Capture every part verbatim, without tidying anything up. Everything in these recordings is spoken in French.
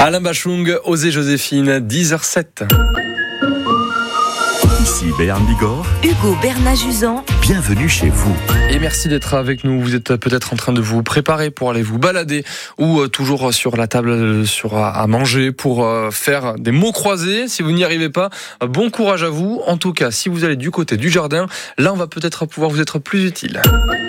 Alain Bachung, Osez Joséphine, dix heures sept. Ici Béarn Bigorre, Hugo Bernat-Juzan, bienvenue chez vous. Et merci d'être avec nous. Vous êtes peut-être en train de vous préparer pour aller vous balader ou euh, toujours sur la table sur, à, à manger pour euh, faire des mots croisés. Si vous n'y arrivez pas, euh, bon courage à vous. En tout cas, si vous allez du côté du jardin, là on va peut-être pouvoir vous être plus utile.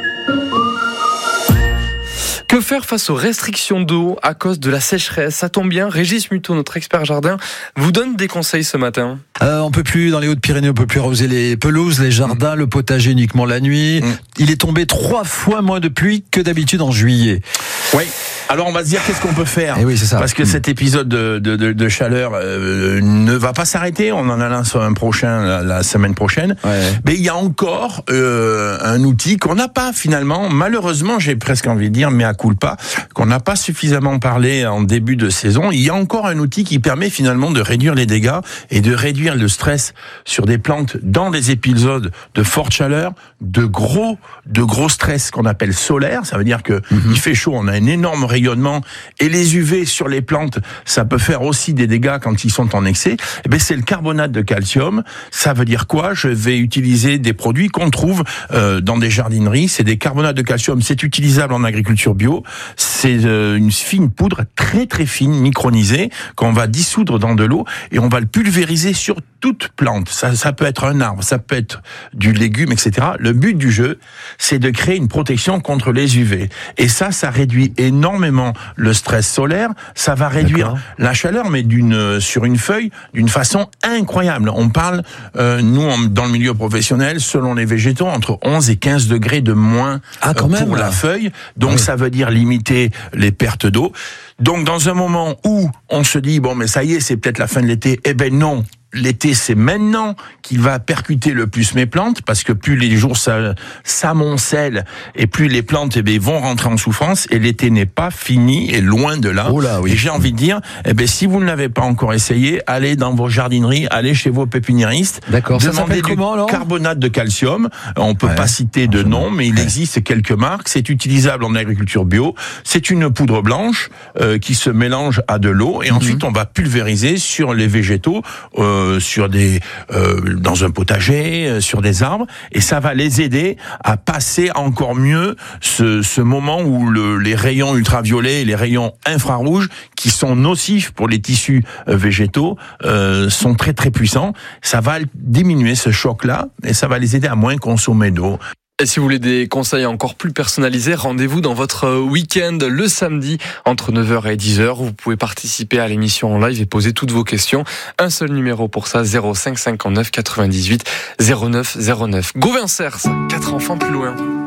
Que faire face aux restrictions d'eau à cause de la sécheresse? Ça tombe bien, Régis Muto, notre expert jardin, vous donne des conseils ce matin. Euh, on peut plus, dans les Hautes-Pyrénées, on peut plus arroser les pelouses, les jardins, mmh. le potager uniquement la nuit. Mmh. Il est tombé trois fois moins de pluie que d'habitude en juillet. Oui. Alors on va se dire qu'est-ce qu'on peut faire. Et oui, c'est ça. Parce que mmh. cet épisode de, de, de, de chaleur euh, ne va pas s'arrêter. On en a l'un sur un prochain la, la semaine prochaine. Ouais. Mais il y a encore euh, un outil qu'on n'a pas finalement. Malheureusement, j'ai presque envie de dire, mais à culpa, qu'on n'a pas suffisamment parlé en début de saison. Il y a encore un outil qui permet finalement de réduire les dégâts et de réduire le stress sur des plantes dans des épisodes de forte chaleur, de gros, de gros stress qu'on appelle solaire. Ça veut dire que mmh. il fait chaud, on a un énorme rayonnement et les U V sur les plantes, ça peut faire aussi des dégâts quand ils sont en excès. Eh bien, c'est le carbonate de calcium. Ça veut dire quoi? Je vais utiliser des produits qu'on trouve euh, dans des jardineries. C'est des carbonates de calcium. C'est utilisable en agriculture bio. C'est euh, une fine poudre très très fine, micronisée, qu'on va dissoudre dans de l'eau et on va le pulvériser sur toute plante. Ça, ça peut être un arbre, ça peut être du légume, et cetera. Le but du jeu, c'est de créer une protection contre les U V. Et ça, ça réduit énormément le stress solaire. Ça va réduire D'accord. la chaleur, mais d'une sur une feuille, d'une façon incroyable. On parle, euh, nous, dans le milieu professionnel, selon les végétaux, entre onze et quinze degrés de moins ah, quand euh, même, pour là. la feuille. Donc, oui. ça veut dire limiter les pertes d'eau. Donc, dans un moment où on se dit, bon, mais ça y est, c'est peut-être la fin de l'été, eh ben non. L'été, c'est maintenant qu'il va percuter le plus mes plantes, parce que plus les jours s'amoncellent et plus les plantes eh bien, vont rentrer en souffrance, et l'été n'est pas fini, et loin de là. Oh là, oui. Et j'ai envie de dire, eh bien, si vous ne l'avez pas encore essayé, allez dans vos jardineries, allez chez vos pépiniéristes. D'accord. Ça demandez s'appelle du comment, alors? Carbonate de calcium. On peut ouais. pas citer de nom, mais il ouais. existe quelques marques. C'est utilisable en agriculture bio. C'est une poudre blanche euh, qui se mélange à de l'eau, et mm-hmm. ensuite on va pulvériser sur les végétaux. Euh, sur des euh, dans un potager, euh, sur des arbres, et ça va les aider à passer encore mieux ce, ce moment où le, les rayons ultraviolets et les rayons infrarouges, qui sont nocifs pour les tissus euh, végétaux, euh, sont très très puissants. Ça va diminuer ce choc-là, et ça va les aider à moins consommer d'eau. Et si vous voulez des conseils encore plus personnalisés, rendez-vous dans votre week-end le samedi entre neuf heures et dix heures. Vous pouvez participer à l'émission en live et poser toutes vos questions. Un seul numéro pour ça, zéro cinq cinquante-neuf quatre-vingt-dix-huit zéro neuf zéro neuf. Gauvin Cers, quatre enfants plus loin.